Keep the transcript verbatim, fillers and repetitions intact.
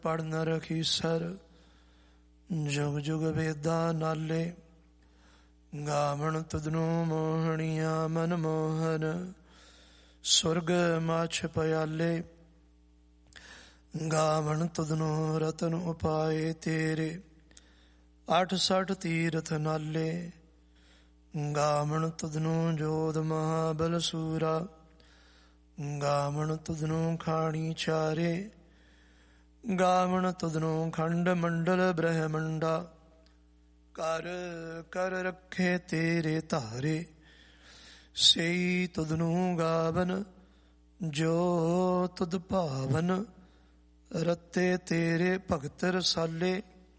ਪੜ੍ਹ ਨ ਰਖੀਸਰ ਜੁਗ ਜੁਗ ਵੇਦਾਂ ਨਾਲੇ। ਗਾਵਣ ਤੁਧਨੂੰ ਮੋਹਣੀਆਂ ਮਨ ਮੋਹਨ ਸੁਰਗ ਮਾਛ ਪਿਆਲੇ। ਗਾਵਣ ਤੁਧਨੂੰ ਰਤਨ ਉਪਾਏ ਤੇਰੇ ਅੱਠ ਸਠ ਤੀਰਥ ਨਾਲੇ। ਗਾਵਣ ਤੁਧਨੂੰ ਜੋਧ ਮਹਾਬਲ ਸੂਰਾ। ਗਾਵਣ ਤੁਧਨੂੰ ਖਾਣੀ ਚਾਰੇ। ਗਾਵਣ ਤੁਧਨੂੰ ਖੰਡ ਮੰਡਲ ਬ੍ਰਹਮੰਡਾ। ਕਰ ਕਰ ਰੱਖੇ ਤੇਰੇ ਧਾਰੇ। ਸਈ ਤੁਧਨੂੰ ਗਾਵਨ ਜੋ ਤੁਧ ਭਾਵਨ। ਰਤੇ ਤੇਰੇ ਭਗਤ ਰਸਾਲੇ।